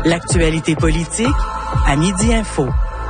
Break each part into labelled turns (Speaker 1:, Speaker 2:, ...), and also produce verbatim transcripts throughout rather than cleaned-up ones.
Speaker 1: L'actualité politique à Midi Info.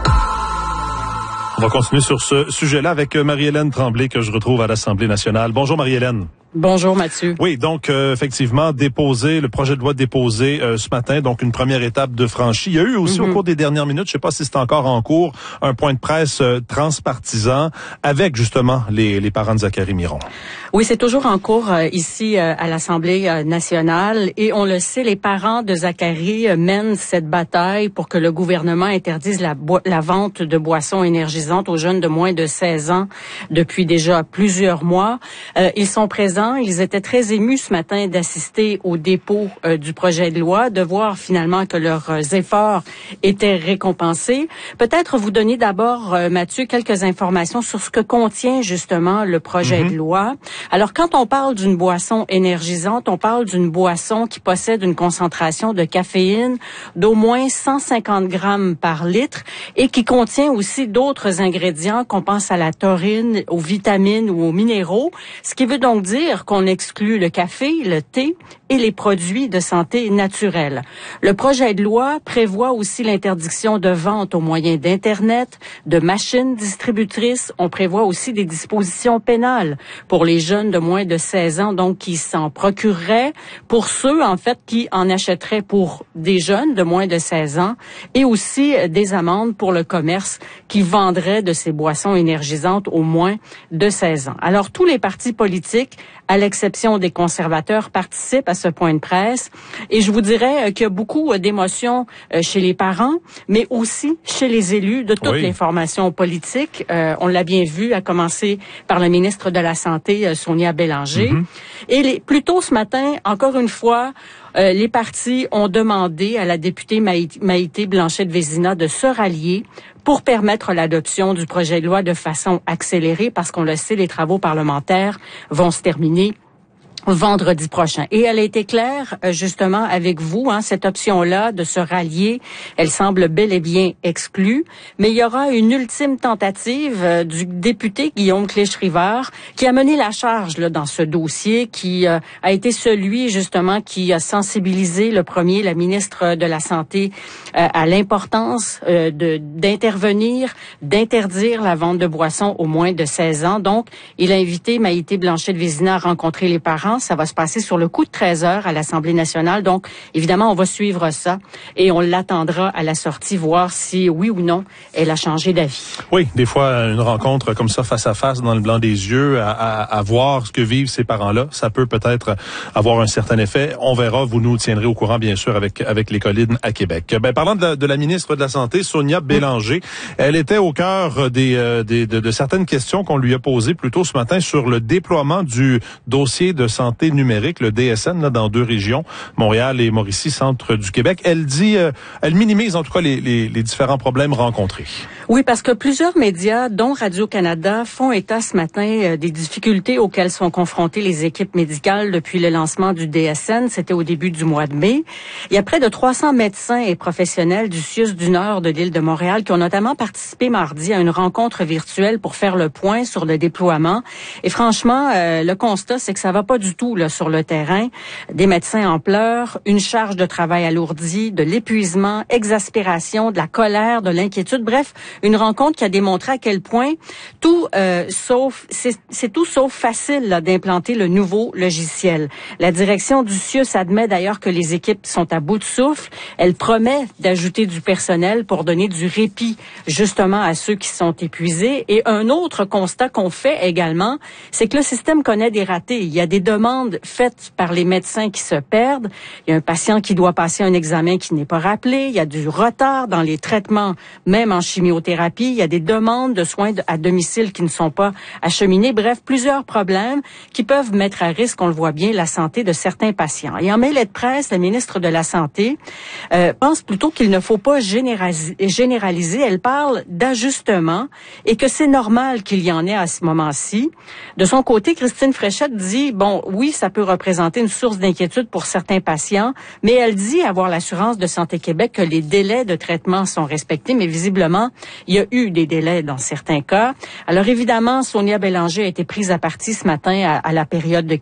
Speaker 2: On va continuer sur ce sujet-là avec Marie-Hélène Tremblay que je retrouve à l'Assemblée nationale. Bonjour Marie-Hélène.
Speaker 3: Bonjour Mathieu.
Speaker 2: Oui, donc euh, effectivement, déposé, le projet de loi déposé euh, ce matin, donc une première étape de franchie. Il y a eu aussi mm-hmm. au cours des dernières minutes, je ne sais pas si c'est encore en cours, un point de presse euh, transpartisan avec justement les, les parents de Zachary Miron.
Speaker 3: Oui, c'est toujours en cours euh, ici euh, à l'Assemblée euh, nationale et on le sait, les parents de Zachary euh, mènent cette bataille pour que le gouvernement interdise la, bo- la vente de boissons énergisantes aux jeunes de moins de seize ans depuis déjà plusieurs mois. Euh, ils sont présents. Ils étaient très émus ce matin d'assister au dépôt euh, du projet de loi, de voir finalement que leurs euh, efforts étaient récompensés. Peut-être vous donner d'abord, euh, Mathieu, quelques informations sur ce que contient justement le projet mm-hmm. de loi. Alors, quand on parle d'une boisson énergisante, on parle d'une boisson qui possède une concentration de caféine d'au moins cent cinquante grammes par litre et qui contient aussi d'autres ingrédients, qu'on pense à la taurine, aux vitamines ou aux minéraux, ce qui veut donc dire qu'on exclut le café, le thé et les produits de santé naturelle. Le projet de loi prévoit aussi l'interdiction de vente au moyen d'Internet, de machines distributrices. On prévoit aussi des dispositions pénales pour les jeunes de moins de seize ans, donc qui s'en procureraient, pour ceux, en fait, qui en achèteraient pour des jeunes de moins de seize ans, et aussi des amendes pour le commerce qui vendrait de ces boissons énergisantes aux moins de seize ans. Alors, tous les partis politiques, à l'exception des conservateurs, participent à ce point de presse. Et je vous dirais qu'il y a beaucoup d'émotions chez les parents, mais aussi chez les élus de toutes oui. les formations politiques. Euh, on l'a bien vu, à commencer par la ministre de la Santé, Sonia Bélanger. Mm-hmm. Et les, plus tôt ce matin, encore une fois, euh, les partis ont demandé à la députée Maïté Blanchette-Vézina de se rallier pour permettre l'adoption du projet de loi de façon accélérée, parce qu'on le sait, les travaux parlementaires vont se terminer vendredi prochain. Et elle a été claire, justement, avec vous, hein, cette option-là de se rallier, elle semble bel et bien exclue, mais il y aura une ultime tentative euh, du député Guillaume Clich-Rivard qui a mené la charge là, dans ce dossier, qui euh, a été celui, justement, qui a sensibilisé le premier, la ministre de la Santé, euh, à l'importance euh, de d'intervenir, d'interdire la vente de boissons aux moins de seize ans. Donc, il a invité Maïté Blanchette-Vézina à rencontrer les parents. Ça va se passer sur le coup de treize heures à l'Assemblée nationale. Donc, évidemment, on va suivre ça et on l'attendra à la sortie, voir si, oui ou non, elle a changé d'avis.
Speaker 2: Oui, des fois, une rencontre comme ça, face à face, dans le blanc des yeux, à, à, à voir ce que vivent ces parents-là, ça peut peut-être avoir un certain effet. On verra, vous nous tiendrez au courant, bien sûr, avec avec les collines à Québec. Ben, parlant de la, de la ministre de la Santé, Sonia Bélanger, elle était au cœur des, euh, des de, de certaines questions qu'on lui a posées plus tôt ce matin sur le déploiement du dossier de santé santé numérique, le D S N, là, dans deux régions, Montréal et Mauricie, centre du Québec. Elle dit, euh, elle minimise en tout cas les, les, les différents problèmes rencontrés.
Speaker 3: Oui, parce que plusieurs médias, dont Radio-Canada, font état ce matin euh, des difficultés auxquelles sont confrontées les équipes médicales depuis le lancement du D S N. C'était au début du mois de mai. Il y a près de trois cents médecins et professionnels du C I U S du Nord de l'île de Montréal qui ont notamment participé mardi à une rencontre virtuelle pour faire le point sur le déploiement. Et franchement, euh, le constat, c'est que ça va pas du tout là, sur le terrain. Des médecins en pleurs, une charge de travail alourdie, de l'épuisement, exaspération, de la colère, de l'inquiétude. Bref, une rencontre qui a démontré à quel point tout euh, sauf c'est, c'est tout sauf facile là, d'implanter le nouveau logiciel. La direction du C I U S admet d'ailleurs que les équipes sont à bout de souffle. Elle promet d'ajouter du personnel pour donner du répit justement à ceux qui sont épuisés. Et un autre constat qu'on fait également, c'est que le système connaît des ratés. Il y a des demandes faites par les médecins qui se perdent. Il y a un patient qui doit passer un examen qui n'est pas rappelé. Il y a du retard dans les traitements, même en chimiothérapie. Il y a des demandes de soins à domicile qui ne sont pas acheminées. Bref, plusieurs problèmes qui peuvent mettre à risque, on le voit bien, la santé de certains patients. Et en mêlée de presse, la ministre de la Santé euh, pense plutôt qu'il ne faut pas généraliser, généraliser. Elle parle d'ajustement et que c'est normal qu'il y en ait à ce moment-ci. De son côté, Christine Fréchette dit, bon, oui, ça peut représenter une source d'inquiétude pour certains patients, mais elle dit avoir l'assurance de Santé Québec que les délais de traitement sont respectés, mais visiblement, il y a eu des délais dans certains cas. Alors évidemment, Sonia Bélanger a été prise à partie ce matin à, à la période de